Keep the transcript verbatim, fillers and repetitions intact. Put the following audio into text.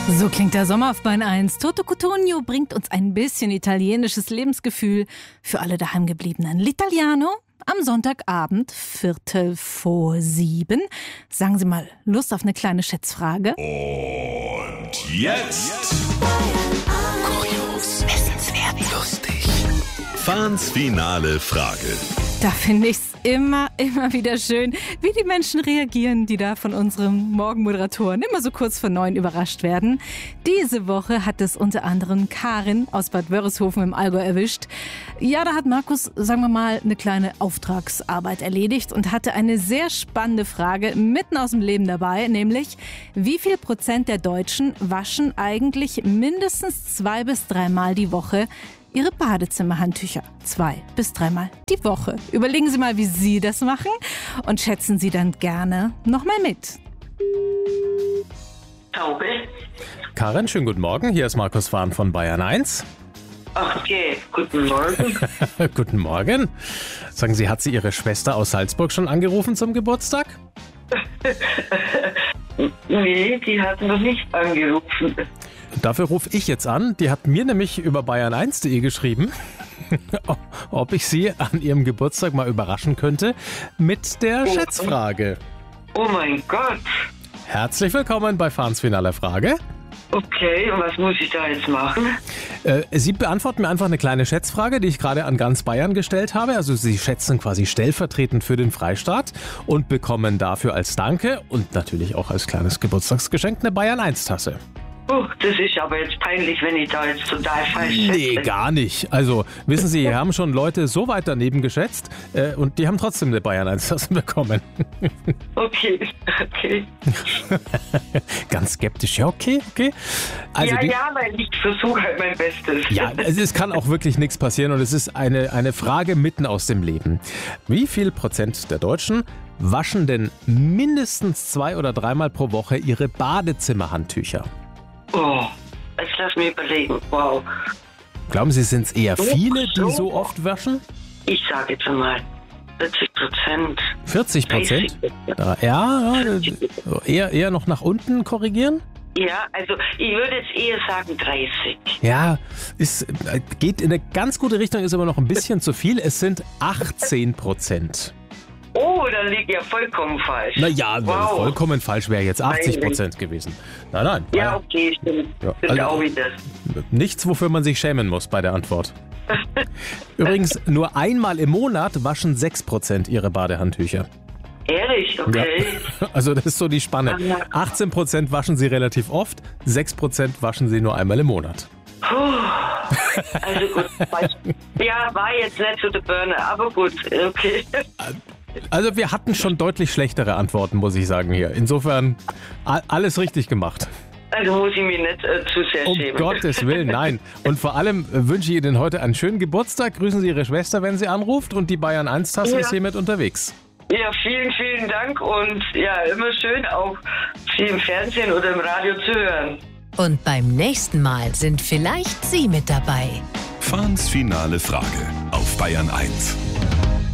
So klingt der Sommer auf Bayern eins. Toto Cutugno bringt uns ein bisschen italienisches Lebensgefühl für alle daheimgebliebenen. L'Italiano am Sonntagabend, Viertel vor sieben. Sagen Sie mal, Lust auf eine kleine Schätzfrage? Und jetzt Kurios, wissenswert, lustig. Fans finale Frage. Da finde ich es immer, immer wieder schön, wie die Menschen reagieren, die da von unserem Morgenmoderatoren immer so kurz vor neun überrascht werden. Diese Woche hat es unter anderem Karin aus Bad Wörishofen im Allgäu erwischt. Ja, da hat Markus, sagen wir mal, eine kleine Auftragsarbeit erledigt und hatte eine sehr spannende Frage mitten aus dem Leben dabei, nämlich wie viel Prozent der Deutschen waschen eigentlich mindestens zwei bis dreimal die Woche Ihre Badezimmerhandtücher zwei bis dreimal die Woche. Überlegen Sie mal, wie Sie das machen und schätzen Sie dann gerne nochmal mit. Taube. Karin, schönen guten Morgen. Hier ist Markus Fahn von Bayern eins. Ach, okay. Guten Morgen. Guten Morgen. Sagen Sie, hat Sie Ihre Schwester aus Salzburg schon angerufen zum Geburtstag? Nee, die hat noch nicht angerufen. Dafür rufe ich jetzt an. Die hat mir nämlich über bayern eins punkt de geschrieben, ob ich sie an ihrem Geburtstag mal überraschen könnte mit der Oh. Schätzfrage. Oh mein Gott. Herzlich willkommen bei Fahns finale Frage. Okay, und was muss ich da jetzt machen? Äh, Sie beantworten mir einfach eine kleine Schätzfrage, die ich gerade an ganz Bayern gestellt habe. Also Sie schätzen quasi stellvertretend für den Freistaat und bekommen dafür als Danke und natürlich auch als kleines Geburtstagsgeschenk eine Bayern eins Tasse. Oh, das ist aber jetzt peinlich, wenn ich da jetzt total falsch Nee, schätze. gar nicht. Also, wissen Sie, hier haben schon Leute so weit daneben geschätzt äh, und die haben trotzdem eine Bayern eins Tasse bekommen. Okay, okay. Ganz skeptisch. Ja, okay, okay. Also ja, die, ja, weil ich versuche halt mein Bestes. ja, es, es kann auch wirklich nichts passieren und es ist eine, eine Frage mitten aus dem Leben. Wie viel Prozent der Deutschen waschen denn mindestens zwei oder dreimal pro Woche ihre Badezimmerhandtücher? Oh, jetzt lass mich überlegen. Wow. Glauben Sie, sind es eher viele, die so. so oft waschen? Ich sage jetzt mal vierzig Prozent. vierzig Prozent? Ja, ja, eher, eher noch nach unten korrigieren? Ja, also ich würde jetzt eher sagen dreißig. Ja, es geht in eine ganz gute Richtung, ist aber noch ein bisschen zu viel. Es sind achtzehn Prozent. Oh, dann liege ich ja vollkommen falsch. Naja, wow. vollkommen falsch wäre jetzt achtzig Prozent gewesen. Nein, nein. Ja, okay, stimmt. Ja, Stimmt also- auch wieder. Nichts, wofür man sich schämen muss bei der Antwort. Übrigens, nur einmal im Monat waschen sechs Prozent ihre Badehandtücher. Ehrlich, okay. Ja. Also das ist so die Spanne. achtzehn Prozent waschen sie relativ oft, sechs Prozent waschen sie nur einmal im Monat. Puh. Also gut. Ja, war jetzt nicht so der Burner, aber gut, okay. Also wir hatten schon deutlich schlechtere Antworten, muss ich sagen hier. Insofern a- alles richtig gemacht. Also muss ich mich nicht äh, zu sehr Um schämen. Gottes Willen, nein. Und vor allem äh, wünsche ich Ihnen heute einen schönen Geburtstag. Grüßen Sie Ihre Schwester, wenn sie anruft. Und die Bayern eins Tasse Ja. ist hiermit unterwegs. Ja, vielen, vielen Dank und ja, immer schön auch Sie im Fernsehen oder im Radio zu hören. Und beim nächsten Mal sind vielleicht Sie mit dabei. Fans finale Frage auf Bayern eins.